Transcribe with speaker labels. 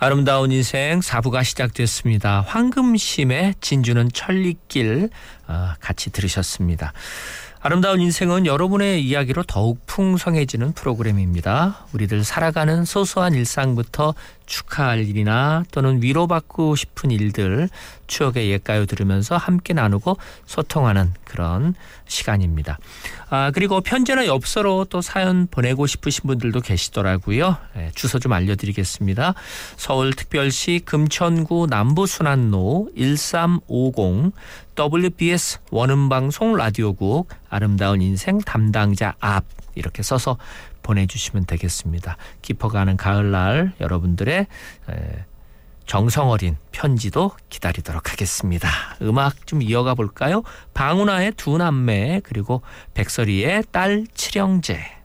Speaker 1: 아름다운 인생 4부가 시작됐습니다. 황금심의 진주는 천리길 같이 들으셨습니다. 아름다운 인생은 여러분의 이야기로 더욱 풍성해지는 프로그램입니다. 우리들 살아가는 소소한 일상부터 축하할 일이나 또는 위로받고 싶은 일들, 추억의 옛가요 들으면서 함께 나누고 소통하는 그런 시간입니다. 그리고 편지나 엽서로 또 사연 보내고 싶으신 분들도 계시더라고요. 주소 좀 알려드리겠습니다. 서울특별시 금천구 남부순환로 1350 WBS 원음방송 라디오국 아름다운 인생 담당자 앞 이렇게 써서 보내주시면 되겠습니다. 깊어가는 가을날 여러분들의 정성어린 편지도 기다리도록 하겠습니다. 음악 좀 이어가 볼까요? 방훈아의 두 남매 그리고 백설이의 딸 칠형제.